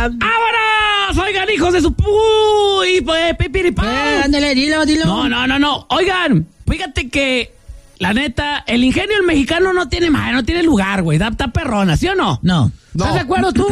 ¡Vámonos! Oigan, hijos de su Ándale, dilo. No. Oigan, fíjate que la neta, el ingenio del mexicano no tiene lugar, güey. Está perrona, ¿sí o no? No. ¿Estás de acuerdo tú?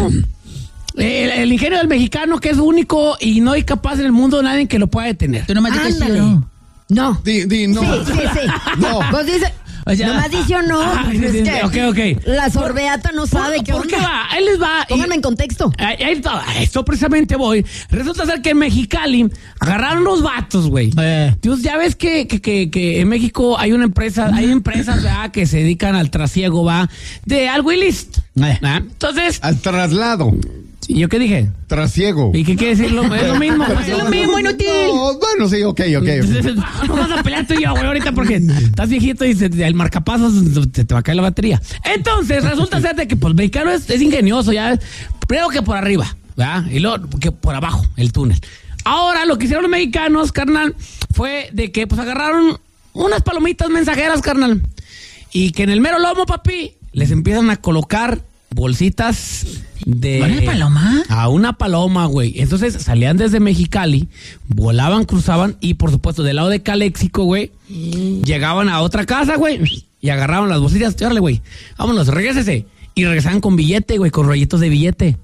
El ingenio del mexicano que es único y no hay capaz en el mundo nadie que lo pueda detener. Tú nomás dices Ándale. no. No. Di no. Sí. No. Pues dice, O sea, nomás dice o no. Ay, Pues es que ok. la sorbeata no sabe qué ¿Por qué onda. va? Ahí les va. Pónganme en contexto. A esto precisamente voy. Resulta ser que en Mexicali agarraron los vatos, güey. Dios, ya ves que en México hay empresas, ¿verdad? Que se dedican al trasiego, va, de algo ilícito. Entonces, Al traslado. ¿yo qué dije? Trasiego. ¿Y qué quiere decir? Es lo mismo. Es lo mismo, inútil. No, bueno, sí, ok. No vas a pelear tú y yo, güey, ahorita porque estás viejito y el marcapasos te va a caer la batería. Entonces, resulta ser de que pues, el mexicano es ingenioso, ya. Primero que por arriba, ¿verdad? Y luego que por abajo, el túnel. Ahora, lo que hicieron los mexicanos, carnal, fue de que pues agarraron unas palomitas mensajeras, carnal. Y que en el mero lomo, papi, les empiezan a colocar bolsitas de... ¿Una paloma? A una paloma, güey. Entonces salían desde Mexicali, volaban, cruzaban y por supuesto del lado de Caléxico, güey, llegaban a otra casa, güey, y agarraban las bolsitas. Órale, güey, vámonos, regrésese. Y regresaban con billete, güey, con rollitos de billete.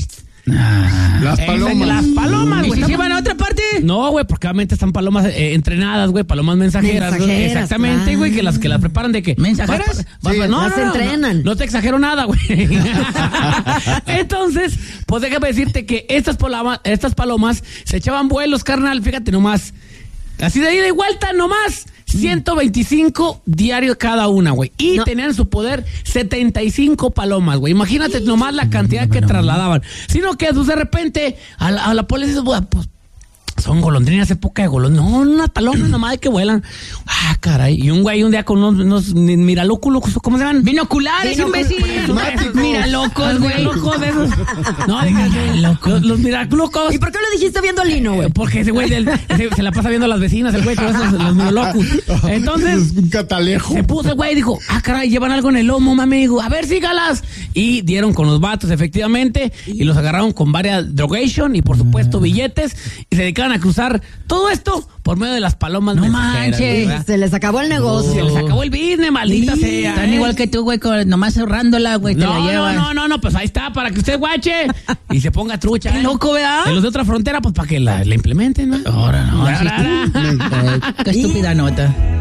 Las palomas. Las palomas, ¿Y güey. si se van a otra parte? No, güey, porque obviamente están palomas entrenadas, güey, palomas mensajeras. Mensajeras, Exactamente, claro. güey, que las preparan de que... ¿Mensajeras? Sí. Las entrenan. No te exagero nada, güey. Entonces, pues déjame decirte que estas palomas se echaban vuelos, carnal, fíjate nomás. Así de ida y vuelta nomás. 125 diarios cada una, güey. Y tenían en su poder 75 palomas, güey. Imagínate nomás la cantidad que trasladaban. Sino que pues, de repente a la policía, pues, son golondrinas, época de golondrinas. No, unas palomas nomás que vuelan. Ah, caray. Y un güey un día con unos miralóculos, ¿cómo se llaman? Binoculares, imbécil. Miralocos, güey. Miralocos de esos. No, los miralocos. ¿Y por qué lo dijiste viendo a Lino, güey? Porque ese güey se la pasa viendo a las vecinas, el güey, con esos, los miralocos. Entonces, Un catalejo. se puso el güey y dijo, caray, llevan algo en el lomo, mami. Digo, a ver, sígalas. Y dieron con los vatos, efectivamente, y los agarraron con varias drogation y, por supuesto, billetes, y se dedicaron a cruzar todo esto por medio de las palomas. No mensajeras, manches. ¿verdad? Se les acabó el negocio. Se les acabó el business, maldita sea. Están igual que tú, güey, nomás ahorrándola, güey, te la llevan. No, pues ahí está, para que usted guache y se ponga trucha. Qué loco, ¿verdad? En los de otra frontera, pues para que la implementen, ¿no? Ahora no. Ahora. Qué estúpida nota.